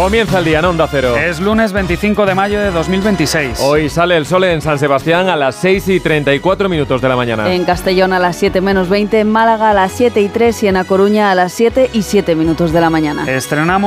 Comienza el día en Onda Cero. Es lunes 25 de mayo de 2026. Hoy sale el sol en San Sebastián a las 6:34 de la mañana. En Castellón a las 7 menos 20, en Málaga a las 7:03 y en A Coruña a las 7:07 de la mañana. Estrenamos